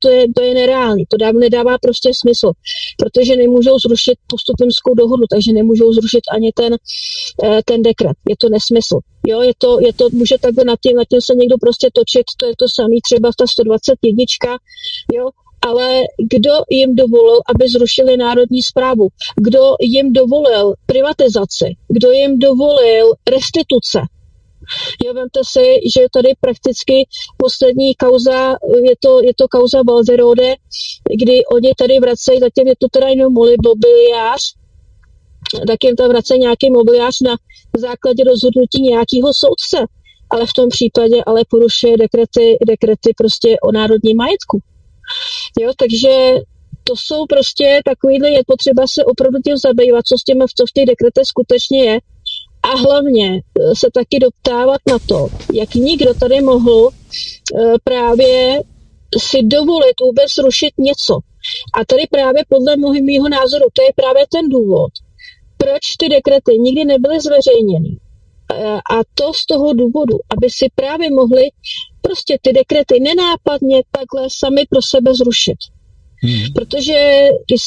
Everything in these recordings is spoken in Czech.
to je nereálný, nedává prostě smysl, protože nemůžou zrušit postupimskou dohodu, takže nemůžou zrušit ani ten dekret. Je to nesmysl. Jo, je to, může takhle nad tím se někdo prostě točit, to je to samý, třeba ta 121, jo, ale kdo jim dovolil, aby zrušili národní správu? Kdo jim dovolil privatizaci? Kdo jim dovolil restituce? Jo, vemte si, že tady prakticky poslední kauza, je to kauza Walserode, kdy oni tady vracejí, zatím je to teda jenom mobiliář, tak jim tam vracejí nějaký mobiliář na základě rozhodnutí nějakého soudce, ale v tom případě ale porušuje dekrety prostě o národním majetku. Jo, takže to jsou prostě takovýhle, je potřeba se opravdu tím zabývat, co v těch dekretech skutečně je. A hlavně se taky doptávat na to, jak nikdo tady mohl právě si dovolit vůbec rušit něco. A tady právě podle mýho názoru, to je právě ten důvod, proč ty dekrety nikdy nebyly zveřejněny. A to z toho důvodu, aby si právě mohli prostě ty dekrety nenápadně takhle sami pro sebe zrušit. Protože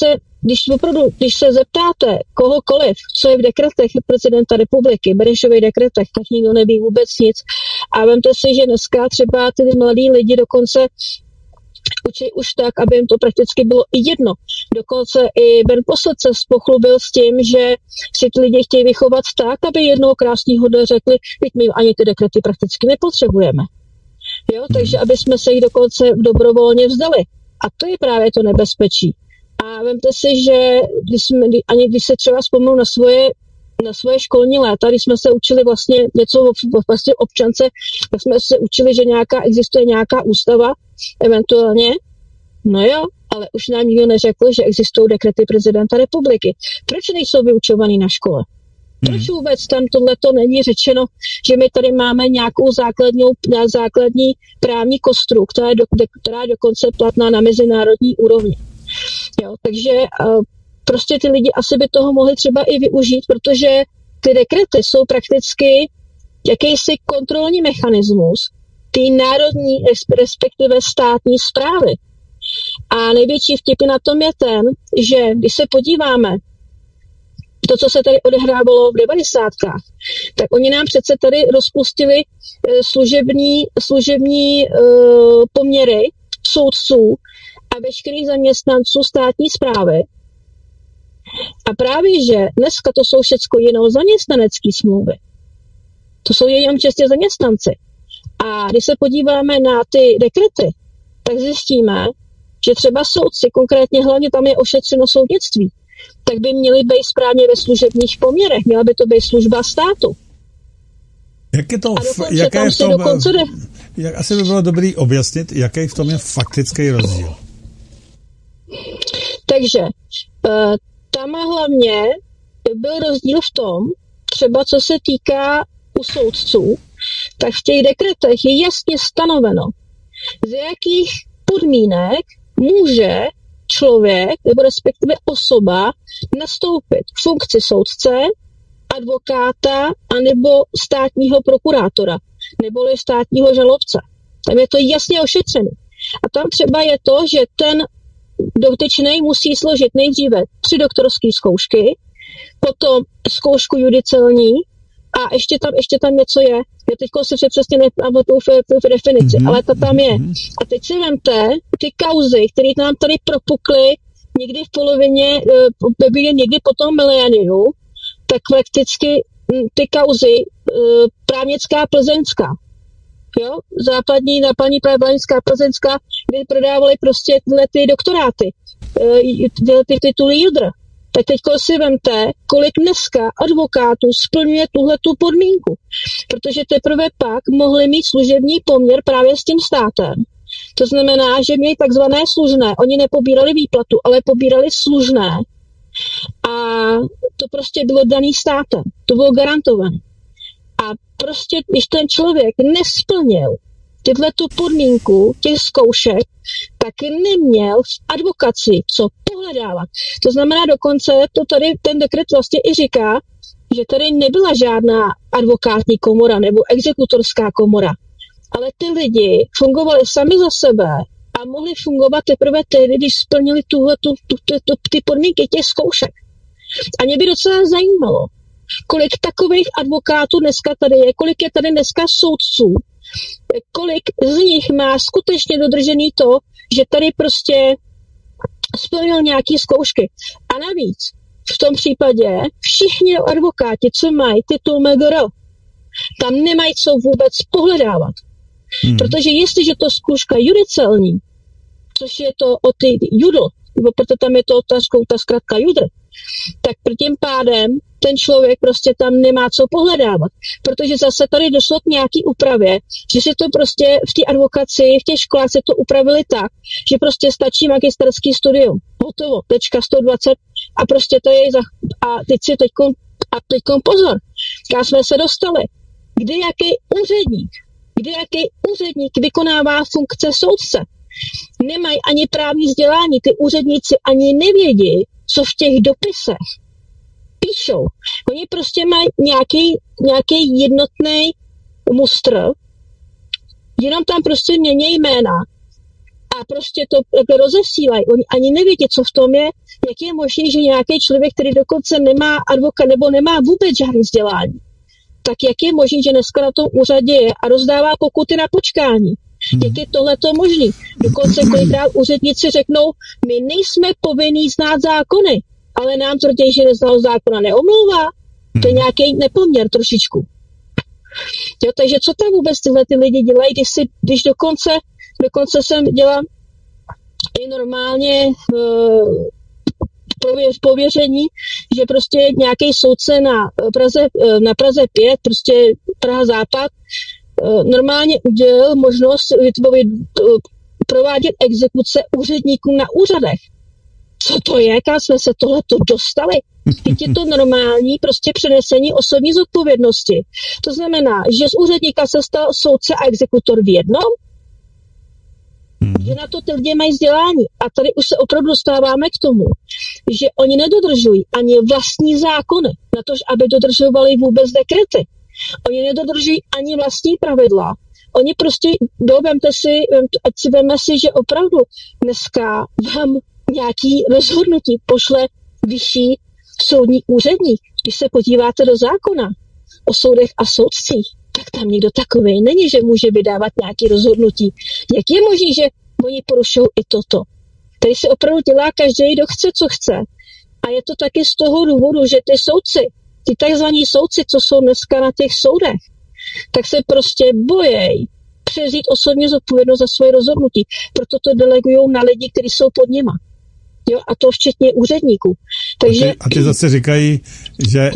když se zeptáte kohokoliv, co je v dekretech prezidenta republiky, Benešových dekretech, tak nikdo neví vůbec nic. A vemte si, že dneska třeba ty mladí lidi dokonce učí už tak, aby jim to prakticky bylo i jedno. Dokonce i Ben Posselt se pochlubil s tím, že si ty lidi chtějí vychovat tak, aby jednoho krásného dne řekli, teď my ani ty dekrety prakticky nepotřebujeme. Jo? Takže aby jsme se jich dokonce dobrovolně vzdali. A to je právě to nebezpečí. A vemte si, že když se třeba vzpomenu na svoje školní léta, když jsme se učili vlastně něco vlastně občance, tak jsme se učili, že existuje nějaká ústava, eventuálně, no jo, ale už nám nikdo neřekl, že existují dekrety prezidenta republiky. Proč nejsou vyučovaný na škole? Proč vůbec tam tohleto není řečeno, že my tady máme nějakou základní právní kostru, která je dokonce platná na mezinárodní úrovni. Jo, takže prostě ty lidi asi by toho mohli třeba i využít, protože ty dekrety jsou prakticky jakýsi kontrolní mechanismus ty národní, respektive státní správy. A největší vtip na tom je ten, že když se podíváme, to, co se tady odehrávalo v 90. tak oni nám přece tady rozpustili služební poměry soudců a veškerých zaměstnanců státní správy. A právě, že dneska to jsou všecko jenom zaměstnanecké smlouvy. To jsou jenom čistě zaměstnanci. A když se podíváme na ty dekrety, tak zjistíme, že třeba soudci, konkrétně hlavně tam je ošetřeno soudnictví, tak by měli být správně ve služebních poměrech. Měla by to být služba státu. Jak je to, asi by bylo dobrý objasnit, jaký v tom je faktický rozdíl. Takže tam hlavně byl rozdíl v tom, třeba co se týká u soudců, tak v těch dekretech je jasně stanoveno, z jakých podmínek může člověk, nebo respektive osoba, nastoupit k funkci soudce, advokáta, anebo státního prokurátora, neboli státního žalobce. Tam je to jasně ošetřené. A tam třeba je to, že ten dotyčný musí složit nejdříve 3 doktorské zkoušky, potom zkoušku judiciální a ještě tam něco je. Já teď si přesně nepamatuju v definici, ale ta tam je. A teď si vemte ty kauzy, které nám tady propukly někdy v polovině, někdy po tom miléniu, tak prakticky ty kauzy právnická plzeňská, jo, západní právnická plzeňská, kde prodávali prostě ty doktoráty, ty tituly JUDr. Tak teď si vemte, kolik dneska advokátů splňuje tuhletu podmínku. Protože teprve pak mohli mít služební poměr právě s tím státem. To znamená, že měli takzvané služné. Oni nepobírali výplatu, ale pobírali služné. A to prostě bylo daný státem. To bylo garantované. A prostě, když ten člověk nesplnil tu podmínku těch zkoušek, tak neměl v advokaci co pohledávat. To znamená dokonce, to tady ten dekret vlastně i říká, že tady nebyla žádná advokátní komora nebo exekutorská komora, ale ty lidi fungovali sami za sebe a mohli fungovat teprve tehdy, když splnili ty podmínky těch zkoušek. A mě by docela zajímalo, kolik takových advokátů dneska tady je, kolik je tady dneska soudců, kolik z nich má skutečně dodržený to, že tady prostě splnil nějaký zkoušky. A navíc v tom případě všichni advokáti, co mají titul MGR, tam nemají co vůbec pohledávat. Protože jestliže to zkouška judicelní, což je to o ty judl, nebo proto tam je to ta zkratka judr, tak tím pádem ten člověk prostě tam nemá co pohledávat. Protože zase tady došlo k nějaký úpravě, že se to prostě v té advokaci, v těch školách se to upravili tak, že prostě stačí magisterský studium. Hotovo, tečka 120 a prostě to je a teďkon pozor, kam jsme se dostali. Kdy jaký úředník vykonává funkce soudce. Nemají ani právní vzdělání, ty úředníci ani nevědí, co v těch dopisech píšou. Oni prostě mají nějaký jednotný mustr, jenom tam prostě mění jména a prostě to rozesílají. Oni ani nevědí, co v tom je, jak je možné, že nějaký člověk, který dokonce nemá advokát nebo nemá vůbec žádný vzdělání, tak jak je možné, že dneska na tom úřadě je a rozdává pokuty na počkání. Jak je tohleto možný? Dokonce kolikrát úředníci řeknou, my nejsme povinní znát zákony, ale nám tvrdí, že neznal zákona neomlouvá. To je nějaký nepoměr trošičku. Jo, takže co tam vůbec tyhle ty lidi dělají, když dokonce jsem dělala i normálně pověření, že prostě nějaký soudce na Praze 5, prostě Praha Západ, normálně udělal možnost provádět exekuce úředníkům na úřadech. Co to je? Kam jsme se tohleto dostali? Teď je to normální prostě přenesení osobní zodpovědnosti. To znamená, že z úředníka se stal soudce a exekutor v jednom, že na to ty lidi mají vzdělání. A tady už se opravdu dostáváme k tomu, že oni nedodržují ani vlastní zákony, na to, aby dodržovali vůbec dekrety. Oni nedodržují ani vlastní pravidla. Oni prostě, ať si veme si, že opravdu dneska vám nějaký rozhodnutí pošle vyšší soudní úředník. Když se podíváte do zákona o soudech a soudcích, tak tam nikdo takovej není, že může vydávat nějaké rozhodnutí. Jak je možné, že oni porušují i toto? Tady se opravdu dělá každý, kdo chce, co chce. A je to taky z toho důvodu, že ty soudci, ty takzvaní soudci, co jsou dneska na těch soudech, tak se prostě bojí převzít osobní zodpovědnost za svoje rozhodnutí. Proto to delegují na lidi, kteří jsou pod nima. Jo, a to včetně úředníků. Takže... A ty zase říkají, že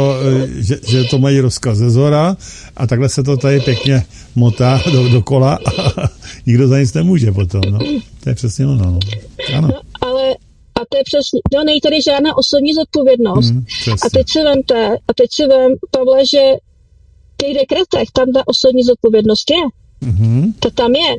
to mají rozkaz ze zhora a takhle se to tady pěkně motá dokola a nikdo za nic nemůže potom. No. To je přesně ono. No. Ano. No, ale a to je přesně, není tady žádná osobní zodpovědnost. A teď si vem, Pavle, že v těch dekretech tam ta osobní zodpovědnost je. To tam je.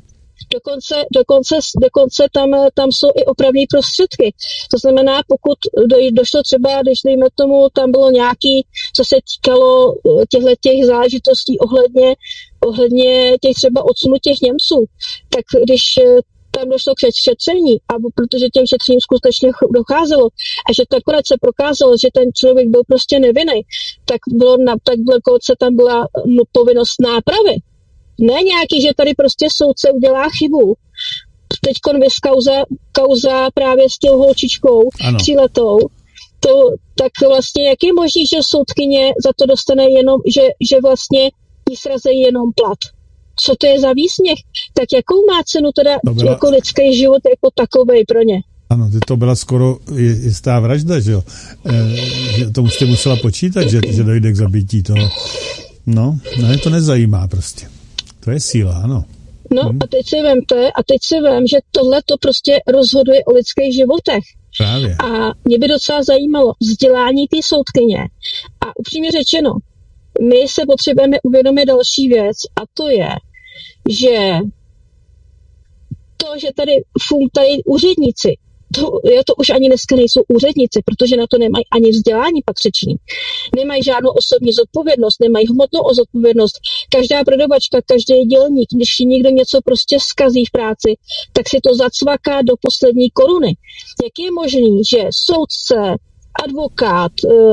Dokonce tam jsou i opravní prostředky. To znamená, pokud došlo třeba, když dejme tomu, tam bylo nějaký, co se týkalo těch záležitostí ohledně těch třeba odsunu těch Němců, tak když tam došlo k šetření, a protože těm šetřením skutečně docházelo a že to akorát se prokázalo, že ten člověk byl prostě nevinný, tak tam byla povinnost nápravy. Ne nějaký, že tady prostě soudce udělá chybu. Teďkon vys kauza právě s těm holčičkou 3letou. Tak vlastně jak je možný, že soudkyně za to dostane jenom, že vlastně jí srazejí jenom plat. Co to je za výsměch? Tak jakou má cenu teda jako lidský život jako takovej pro ně? Ano, to byla skoro jistá vražda, že jo? To jste musela počítat, že dojde k zabití toho. No, je to nezajímá prostě. To je síla, ano. No a teď si vem, že tohle to prostě rozhoduje o lidských životech. Právě. A mě by docela zajímalo vzdělání té soudkyně. A upřímně řečeno, my se potřebujeme uvědomit další věc a to je, že to, že tady úředníci to už ani dneska nejsou úředníci, protože na to nemají ani vzdělání patřičný. Nemají žádnou osobní zodpovědnost, nemají hmotnou zodpovědnost. Každá prodavačka, každý dělník, když někdo něco prostě zkazí v práci, tak si to zacvaká do poslední koruny. Jak je možný, že soudce, advokát,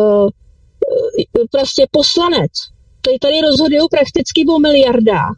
prostě poslanec, tady rozhodují prakticky o miliardách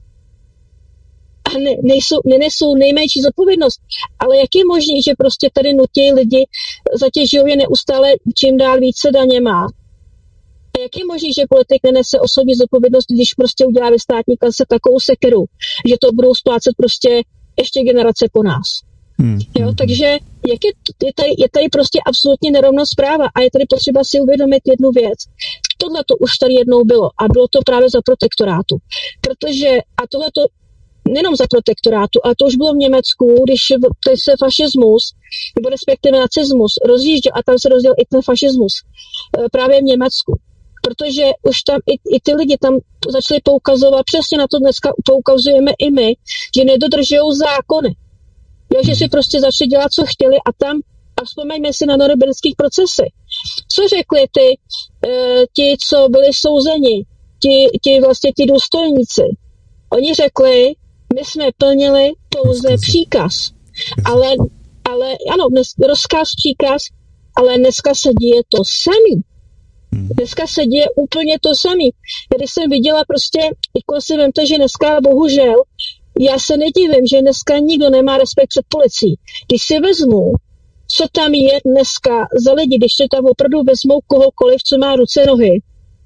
a nenesou nejmenší zodpovědnost. Ale jak je možné, že prostě tady nutí lidi, zatěžují je neustále čím dál více daněma? A jak je možné, že politik nenese osobní zodpovědnost, když prostě udělá ve státní kase takovou sekeru, že to budou splácet prostě ještě generace po nás? Jo, takže je tady prostě absolutně nerovná zpráva a je tady potřeba si uvědomit jednu věc. Tohle to už tady jednou bylo a bylo to právě za protektorátu. Protože, a tohle to nejenom za protektorátu, ale to už bylo v Německu, když se fašismus, nebo respektive nacismus rozjížděl a tam se rozdělil i ten fašismus právě v Německu. Protože už tam i ty lidi tam začali poukazovat, přesně na to dneska poukazujeme i my, že nedodržují zákony. Jo, že si prostě začali dělat, co chtěli a tam, a vzpomeňme si na norimberských procesy. Co řekli ti, co byli souzeni, ti důstojníci? Oni řekli, my jsme plnili pouze příkaz. Ale ano, rozkaz, příkaz, ale dneska se děje to samý. Dneska se děje úplně to samý. Když jsem viděla prostě, jako si vemte, že dneska bohužel, já se nedivím, že dneska nikdo nemá respekt před policií. Když si vezmu, co tam je dneska za lidi, když se tam opravdu vezmou kohokoliv, co má ruce, nohy,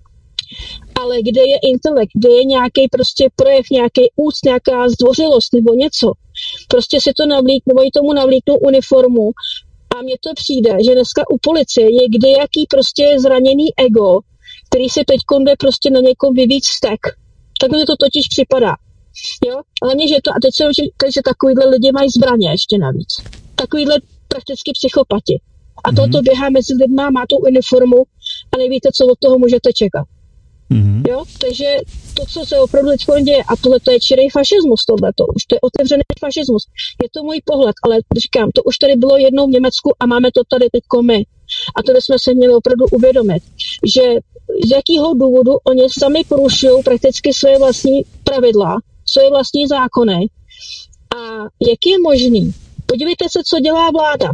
ale kde je intelekt, kde je nějaký prostě projev, nějaký úct, nějaká zdvořilost nebo něco. Prostě si to navlíknou, oni tomu navlíknou uniformu a mně to přijde, že dneska u policie je kdejaký prostě zraněný ego, který si teď jde prostě na někom vyvíjet vztek. Tak mně to totiž připadá. Jo? Hlavně, že to, a teď se že takovýhle lidi mají zbraně ještě navíc. Takovýhle prakticky psychopati. A toto běhá mezi lidma, má tu uniformu a nevíte, co od toho můžete čekat. Jo? Takže to, co se opravdu teď děje, a tohle to je čirý fašismus, tohleto, už to je otevřený fašismus. Je to můj pohled, ale říkám, to už tady bylo jednou v Německu a máme to tady teďko my. A to bychom se měli opravdu uvědomit, že z jakého důvodu oni sami porušují prakticky své vlastní pravidla, své vlastní zákony. A jak je možný? Podívejte se, co dělá vláda.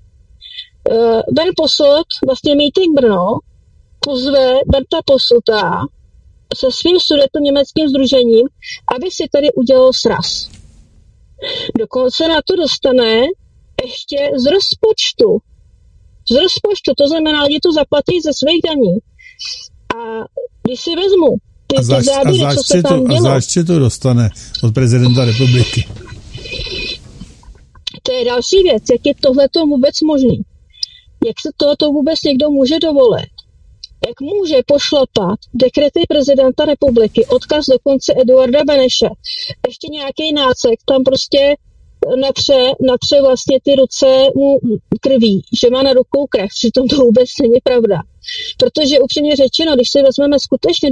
Ben Posselt, vlastně Meeting Brno, pozve Berta Posselta se svým sudetoněmeckým sdružením, aby si tady udělal sraz. Dokonce na to dostane ještě z rozpočtu. Z rozpočtu, to znamená, lidi to zaplatí ze svých daní. A když si vezmu ty záběry, co se tam dělo. A záště to dostane od prezidenta republiky. To je další věc, jak je tohleto vůbec možný. Jak se tohoto vůbec někdo může dovolit? Jak může pošlapat dekrety prezidenta republiky, odkaz dokonce Eduarda Beneše, ještě nějaký nácek, tam prostě natře vlastně ty ruce mu krví, že má na rukou krev, přitom to vůbec není pravda. Protože upřímně řečeno, když si vezmeme skutečně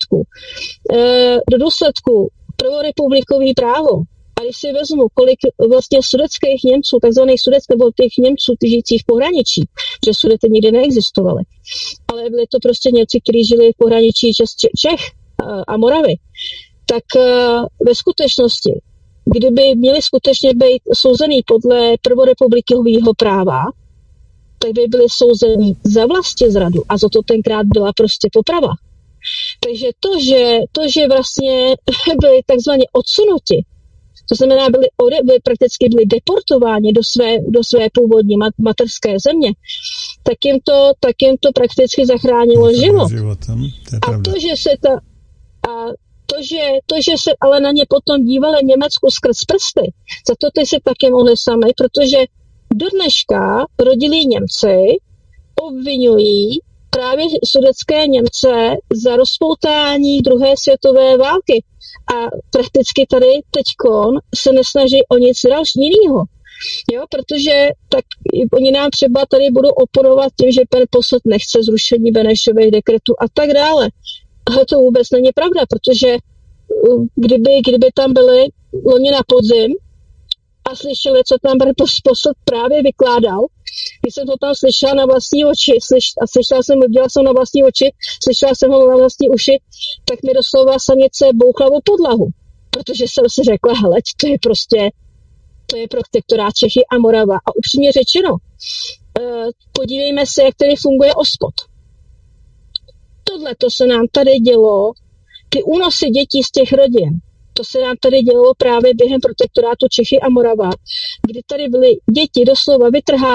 do důsledku prvorepublikový právo, a když si vezmu, kolik vlastně sudeckých Němců, takzvaných sudeckých, nebo těch Němců žijících v pohraničí, že Sudety nikdy neexistovaly, ale byli to prostě Němci, kteří žili v pohraničí Čech a Moravy, tak ve skutečnosti, kdyby měli skutečně být souzený podle prvorepublikového práva, tak by byli souzení za vlastizradu a za to tenkrát byla prostě poprava. Takže to, že vlastně byli takzvaně odsunuti, to znamená, prakticky byli deportováni do své původní materské země, tak jim to prakticky zachránilo život. A to, že se ale na ně potom dívali Německu skrz prsty, za to ty se taky mohli sami, protože do dneška rodilí Němci obvinují právě sudetské Němce za rozpoutání druhé světové války. A prakticky tady teďkon se nesnaží o nic jiného. Jo, protože tak oni nám třeba tady budou oponovat tím, že pan Posselt nechce zrušení Benešových dekretů a tak dále. Ale to vůbec není pravda, protože kdyby tam byli loni na podzim a slyšeli, co tam posud právě vykládal. Když jsem to tam slyšela na vlastní oči, viděla jsem na vlastní oči, slyšela jsem ho na vlastní uši, tak mi doslova sanice bouchla o podlahu. Protože jsem si řekla, hele, to je protektorát Čechy a Morava. A upřímně řečeno, podívejme se, jak tady funguje OSPOD. Tohle to se nám tady dělo, ty únosy dětí z těch rodin, to se nám tady dělo právě během protektorátu Čechy a Morava, kdy tady byly děti doslova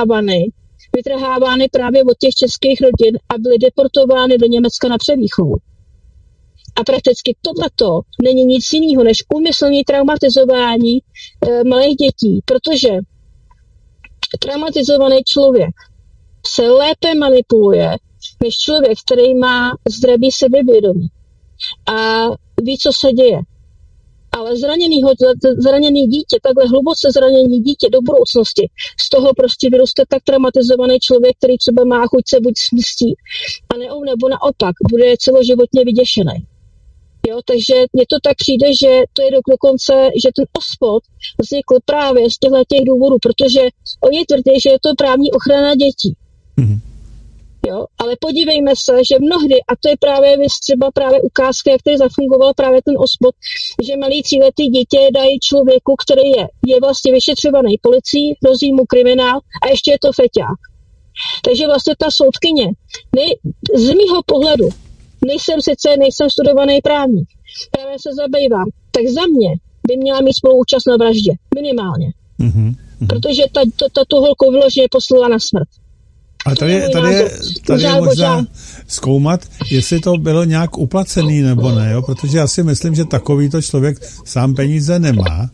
vytrhávány právě od těch českých rodin a byly deportovány do Německa na převýchovu. A prakticky tohleto není nic jiného než úmyslné traumatizování malých dětí, protože traumatizovaný člověk se lépe manipuluje než člověk, který má zdravý sebevědomí a ví, co se děje. Ale zraněný dítě, takhle hluboce zraněný dítě do budoucnosti, z toho prostě vyroste tak traumatizovaný člověk, který třeba má chuť se buď smstít, nebo naopak bude celoživotně vyděšený. Jo, takže mně to tak přijde, že to je dokonce, že ten OSPOD vznikl právě z těch důvodů, protože oni tvrdí, že je to právní ochrana dětí. Mm-hmm. Jo, ale podívejme se, že mnohdy, a to je právě ukázka, jak tady zafungoval právě ten OSPOD, že malý 3letý dítě dají člověku, který je vlastně vyšetřovaný policií, hrozí mu kriminál a ještě je to feťák. Takže vlastně ta soudkyně, z mýho pohledu, nejsem studovaný právník, právě se zabývám, tak za mě by měla mít spoluúčast na vraždě, minimálně. Mm-hmm. Protože ta tu holku vyloženě poslala na smrt. A tady je možná zkoumat, jestli to bylo nějak uplacený nebo ne, jo? Protože já si myslím, že takovýto člověk sám peníze nemá,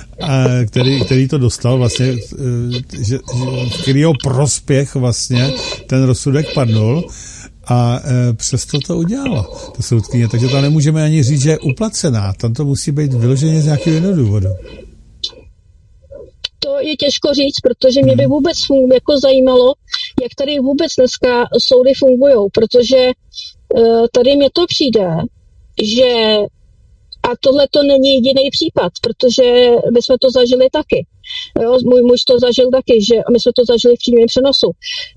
který to dostal vlastně, že kterýho prospěch vlastně ten rozsudek padnul a přesto to udělalo, ta soudkyně. Takže tam nemůžeme ani říct, že je uplacená, tam to musí být vyloženě z nějakého jiného důvodu. To je těžko říct, protože mě by vůbec zajímalo, jak tady vůbec dneska soudy fungujou, protože tady mně to přijde, že a tohle to není jediný případ, protože my jsme to zažili taky. Jo, můj muž to zažil taky, že my jsme to zažili v přímém přenosu,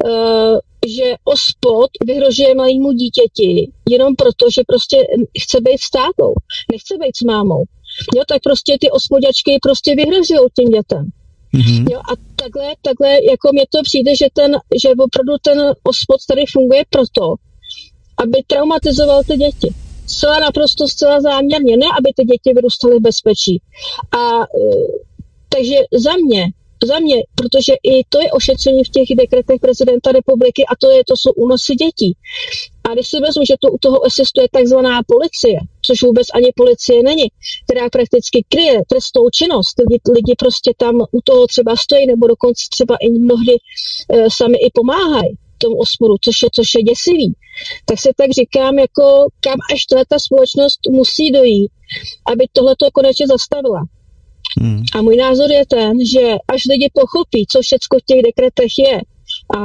že OSPOD vyhrožuje malému dítěti jenom proto, že prostě chce být s tátou, nechce být s mámou. Jo, tak prostě ty OSPODačky prostě vyhrožují těm dětem. Mm-hmm. Jo, a takhle jako mně to přijde, že opravdu ten OSPOD tady funguje proto, aby traumatizoval ty děti. Zcela záměrně, ne aby ty děti vyrůstaly v bezpečí. A takže za mě, protože i to je ošetření v těch dekretech prezidenta republiky a to jsou únosy dětí. A když si vezmu, že u toho existuje takzvaná policie, což vůbec ani policie není, která prakticky kryje trestnou činnost, lidi prostě tam u toho třeba stojí, nebo dokonce třeba i mnohdy sami i pomáhají tomu OSPODu, což je děsivý, tak se tak říkám, jako kam až ta společnost musí dojít, aby tohleto konečně zastavila. A můj názor je ten, že až lidi pochopí, co všecko v těch dekretech je a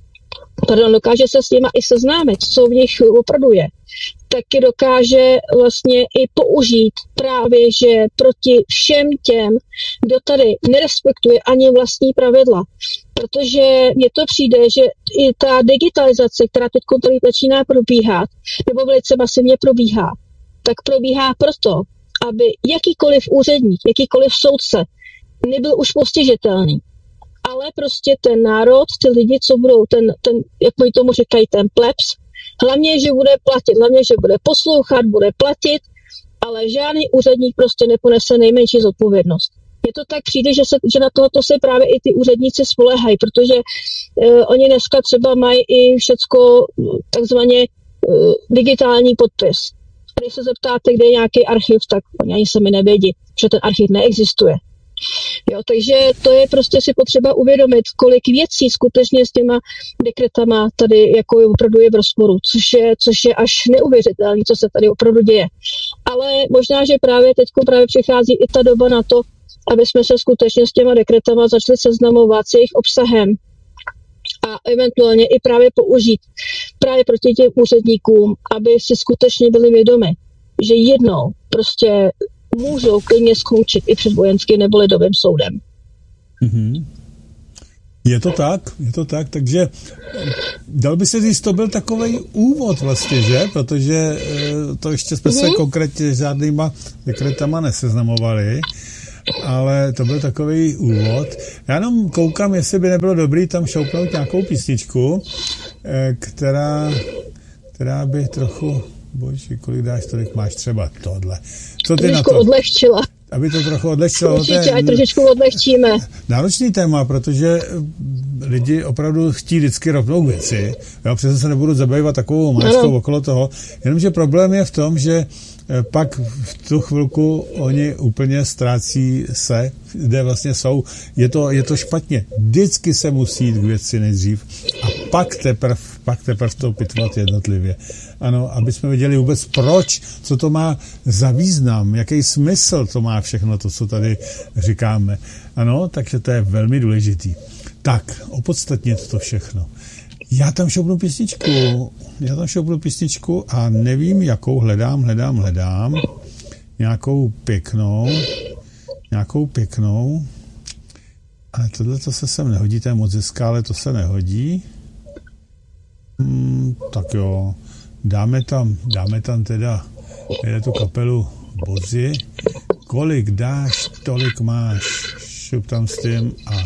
dokáže se s nima i seznámit, co v nich opravdu je, taky dokáže vlastně i použít právě, že proti všem těm, kdo tady nerespektuje ani vlastní pravidla. Protože mně to přijde, že i ta digitalizace, která teď tady začíná probíhat, nebo velice masivně probíhá, tak probíhá proto, aby jakýkoliv úředník, jakýkoliv soudce nebyl už postižitelný. Ale prostě ten národ, ty lidi, co budou, jak oni tomu říkají, ten plebs, hlavně, že bude platit, hlavně, že bude poslouchat, bude platit, ale žádný úředník prostě neponese nejmenší zodpovědnost. Mně to tak přijde, že na tohoto se právě i ty úředníci spoléhají, protože oni dneska třeba mají i všecko takzvaně digitální podpis. A když se zeptáte, kde je nějaký archiv, tak oni ani se mi nevědí, že ten archiv neexistuje. Jo, takže to je prostě si potřeba uvědomit, kolik věcí skutečně s těma dekretama tady jako opravdu je v rozporu, což je až neuvěřitelné, co se tady opravdu děje. Ale možná, že právě teď přichází i ta doba na to, aby jsme se skutečně s těma dekretama začali seznamovat s jejich obsahem a eventuálně i právě použít právě proti těm úředníkům, aby si skutečně byli vědomi, že jednou prostě můžou klidně skončit i před vojenským nebo lidovým soudem. Mm-hmm. Je to tak, takže dal by se říct, to byl takovej úvod vlastně, že? Protože to ještě jsme se konkrétně žádnýma dekretama neseznamovali, ale to byl takový úvod. Já jenom koukám, jestli by nebylo dobrý tam šoupnout nějakou písničku, která by trochu, bože, kolik dáš, tolik máš třeba tohle. Co ty na to? Odlehčila. Aby to trochu odlehčilo. Určitě, ať trošičku odlehčíme. Náročný téma, protože lidi opravdu chtí vždycky rovnou věci. Já přece se nebudu zabývat takovou máčkou okolo toho. Jenomže problém je v tom, že pak v tu chvilku oni úplně ztrácí se, kde vlastně jsou. Je to špatně. Vždycky se musí jít k věci nejdřív a pak teprv to pitvat jednotlivě. Ano, aby jsme věděli vůbec proč, co to má za význam, jaký smysl to má všechno to, co tady říkáme. Ano, takže to je velmi důležitý. Tak, opodstatnit to všechno. Já tam šoupnu písničku a nevím, jakou hledám. Nějakou pěknou. Ale tohle to se sem nehodí, to je moc hezká, ale to se nehodí. Tak jo, dáme tam teda tu kapelu Bozy. Kolik dáš, tolik máš. Šup tam s tím a